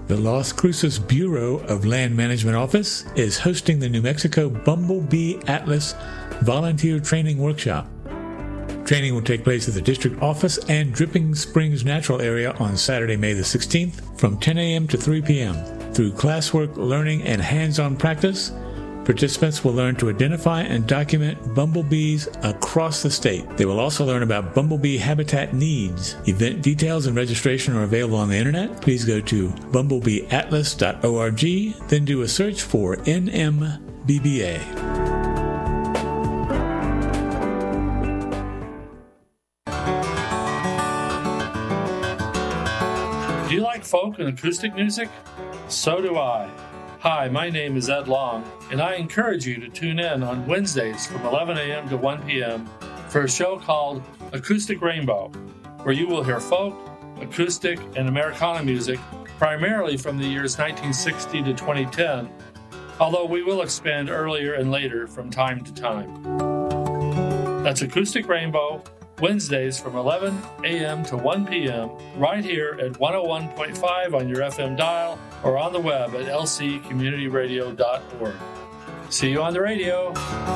The Las Cruces Bureau of Land Management Office is hosting the New Mexico Bumblebee Atlas Volunteer Training Workshop. Training will take place at the district office and Dripping Springs Natural Area on Saturday, May the 16th from 10 a.m. to 3 p.m. Through classwork, learning, and hands-on practice, participants will learn to identify and document bumblebees across the state. They will also learn about bumblebee habitat needs. Event details and registration are available on the internet. Please go to bumblebeeatlas.org, then do a search for NMBBA. Do you like folk and acoustic music? So do I. Hi, my name is Ed Long, and I encourage you to tune in on Wednesdays from 11 a.m. to 1 p.m. for a show called Acoustic Rainbow, where you will hear folk, acoustic, and Americana music, primarily from the years 1960 to 2010, although we will expand earlier and later from time to time. That's Acoustic Rainbow, Wednesdays from 11 a.m. to 1 p.m. right here at 101.5 on your FM dial or on the web at lccommunityradio.org. See you on the radio.